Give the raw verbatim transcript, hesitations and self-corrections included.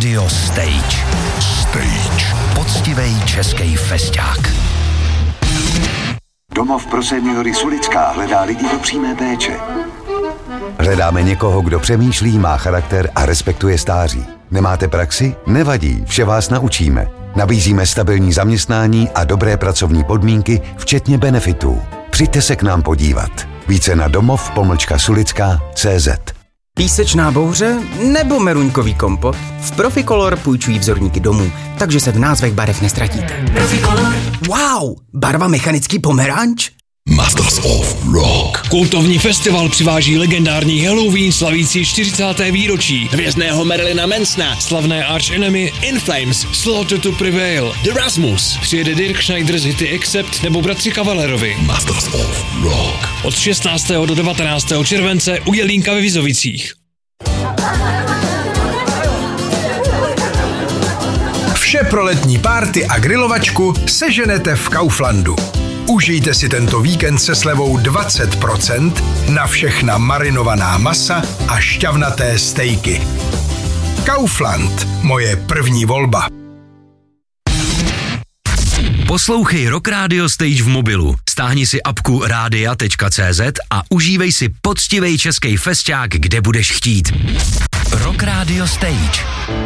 Radio Stage. Stage. Poctivej český fešťák. Domov pro seniory Sulická hledá lidi do přímé péče. Hledáme někoho, kdo přemýšlí, má charakter a respektuje stáří. Nemáte praxi? Nevadí, vše vás naučíme. Nabízíme stabilní zaměstnání a dobré pracovní podmínky, včetně benefitů. Přijďte se k nám podívat. Více na domov pomlčka sulická tečka cé zet. Písečná bouře nebo meruňkový kompot? V Proficolor půjčují vzorníky domů, takže se v názvech barev nestratíte. Proficolor. Wow, barva mechanický pomeranč? Masters of Rock. Kultovní festival přiváží legendární Halloween slavící čtyřicáté výročí, hvězdného Marilyna Mansona, slavné Arch Enemy, In Flames, Slaughter to Prevail, The Rasmus, přijede Dirk Schneider z hity Accept nebo bratři Kavalerovi. Masters of Rock. Od šestnáctého do devatenáctého července u Jelínka ve Vizovicích. Vše pro letní párty a grilovačku seženete v Kauflandu. Užijte si tento víkend se slevou dvacet procent na všechna marinovaná masa a šťavnaté stejky. Kaufland, moje první volba. Poslouchej Rock Radio Stage v mobilu. Stáhni si apku rádia tečka cé zet a užívej si poctivej český fešťák, kde budeš chtít. Rock Radio Stage.